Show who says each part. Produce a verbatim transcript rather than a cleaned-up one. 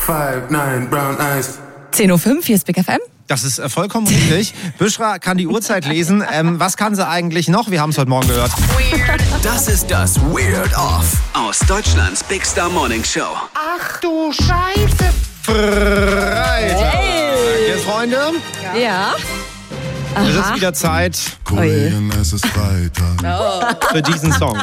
Speaker 1: five, nine, brown eyes.
Speaker 2: zehn Uhr fünf, hier ist Big F M.
Speaker 3: Das ist äh, vollkommen richtig. Büschra kann die Uhrzeit lesen. Ähm, was kann sie eigentlich noch? Wir haben es heute Morgen gehört.
Speaker 4: Weird. Das ist das Weird Off aus Deutschlands Big Star Morning Show.
Speaker 5: Ach du Scheiße.
Speaker 3: Freitag. Hey. Freunde.
Speaker 2: Ja. ja.
Speaker 3: Es ist wieder Zeit
Speaker 2: Kollegen,
Speaker 1: es ist Freitag.
Speaker 2: Oh.
Speaker 3: für diesen Song.